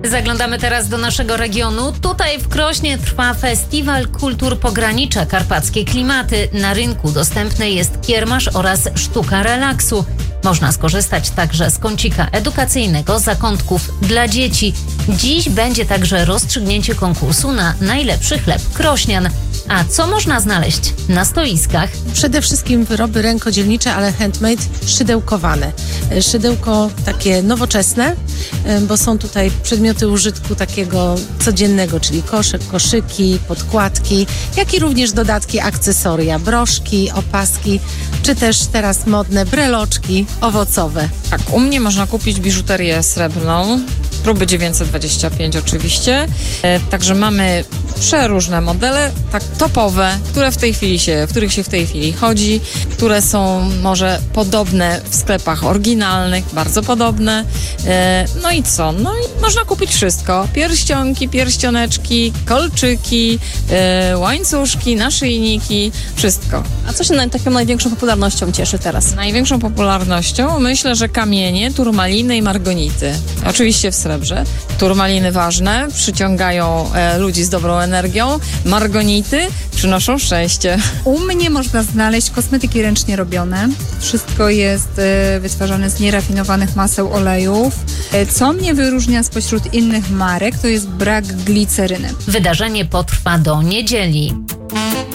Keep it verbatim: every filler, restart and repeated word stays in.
Zaglądamy teraz do naszego regionu. Tutaj w Krośnie trwa Festiwal Kultur Pogranicza Karpackie Klimaty. Na rynku dostępny jest kiermasz oraz sztuka relaksu. Można skorzystać także z kącika edukacyjnego zakątków dla dzieci. Dziś będzie także rozstrzygnięcie konkursu na najlepszy chleb krośnian. A co można znaleźć na stoiskach? Przede wszystkim wyroby rękodzielnicze, ale handmade, szydełkowane. Szydełko takie nowoczesne, bo są tutaj przedmioty użytku takiego codziennego, czyli koszyk, koszyki, podkładki, jak i również dodatki, akcesoria, broszki, opaski, czy też teraz modne breloczki owocowe. Tak, u mnie można kupić biżuterię srebrną, próby dziewięćset dwadzieścia pięć oczywiście. E, także mamy przeróżne modele, tak topowe, które w tej chwili się, w których się w tej chwili chodzi, które są może podobne w sklepach oryginalnych, bardzo podobne. E, no i co? No i można kupić wszystko. Pierścionki, pierścioneczki, kolczyki, e, łańcuszki, naszyjniki, wszystko. A co się na, taką największą popularnością cieszy teraz? Największą popularnością myślę, że kamienie, turmaliny i margonity. Oczywiście w srebrze. Turmaliny ważne, przyciągają e, ludzi z dobrą energią. Margonity przynoszą szczęście. U mnie można znaleźć kosmetyki ręcznie robione. Wszystko jest e, wytwarzane z nierafinowanych maseł olejów. E, co mnie wyróżnia spośród innych marek, to jest brak gliceryny. Wydarzenie potrwa do niedzieli.